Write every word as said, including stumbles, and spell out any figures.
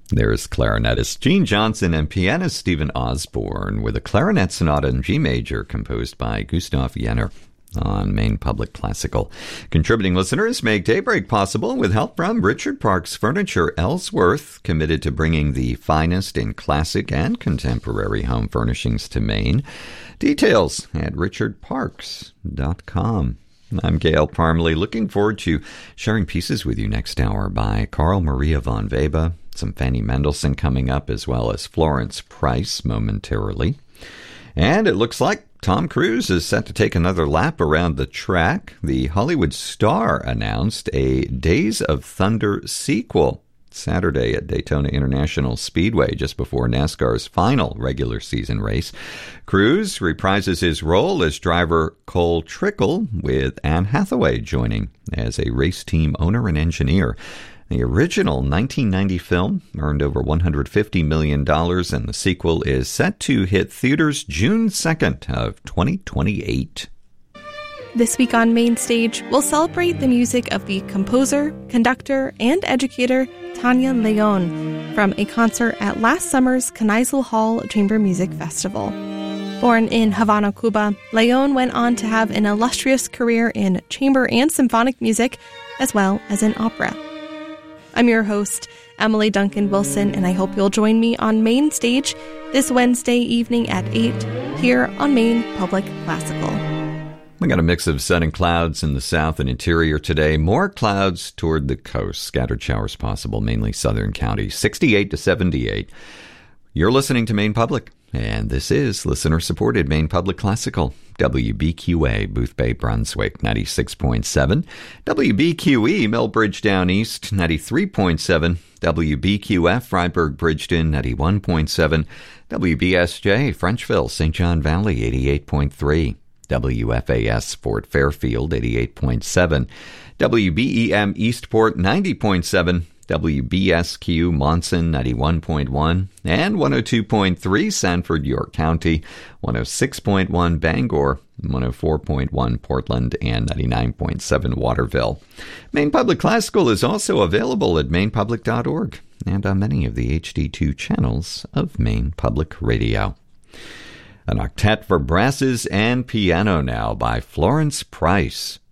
There's clarinetist Gene Johnson and pianist Stephen Osborne with a clarinet sonata in G major composed by Gustav Jenner on Maine Public Classical. Contributing listeners make Daybreak possible with help from Richard Parks Furniture Ellsworth, committed to bringing the finest in classic and contemporary home furnishings to Maine. Details at richard parks dot com. I'm Gail Parmalee, looking forward to sharing pieces with you next hour by Carl Maria von Weber, some Fanny Mendelssohn coming up, as well as Florence Price momentarily. And it looks like Tom Cruise is set to take another lap around the track. The Hollywood star announced a Days of Thunder sequel Saturday at Daytona International Speedway, just before NASCAR's final regular season race. Cruise reprises his role as driver Cole Trickle, with Anne Hathaway joining as a race team owner and engineer. The original nineteen ninety film earned over one hundred fifty million dollars, and the sequel is set to hit theaters June second of twenty twenty-eight. This week on Main Stage, we'll celebrate the music of the composer, conductor, and educator Tania León from a concert at last summer's Kneisel Hall Chamber Music Festival. Born in Havana, Cuba, León went on to have an illustrious career in chamber and symphonic music, as well as in opera. I'm your host, Emily Duncan Wilson, and I hope you'll join me on Main Stage this Wednesday evening at eight here on Maine Public Classical. We got a mix of sun and clouds in the south and interior today. More clouds toward the coast. Scattered showers possible, mainly southern counties. sixty-eight to seventy-eight. You're listening to Maine Public, and this is listener-supported Maine Public Classical. W B Q A, Booth Bay, Brunswick, ninety-six point seven. W B Q E, Millbridge Down East, ninety-three point seven. W B Q F, Freiburg, Bridgeton, ninety-one point seven. W B S J, Frenchville, Saint John Valley, eighty-eight point three. W F A S, Fort Fairfield, eighty-eight point seven. W B E M, Eastport, ninety point seven. W B S Q, Monson, ninety-one point one, and one oh two point three, Sanford, York County, one oh six point one, Bangor, one oh four point one, Portland, and ninety-nine point seven, Waterville. Maine Public Classical is also available at maine public dot org and on many of the H D two channels of Maine Public Radio. An octet for brasses and piano now by Florence Price.